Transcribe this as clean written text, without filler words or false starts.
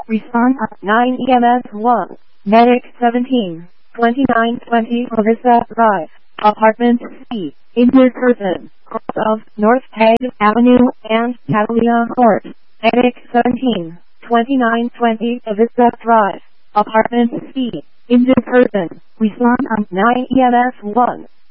Respond 9 EMS 1. Medic 17. 2920 Larissa Drive. Apartment C. Injured person. Cross of North Peg Avenue and Catalina Court. Medic 17. 2920 Larissa Drive. Apartment C. Injured person. Respond 9 EMS 1.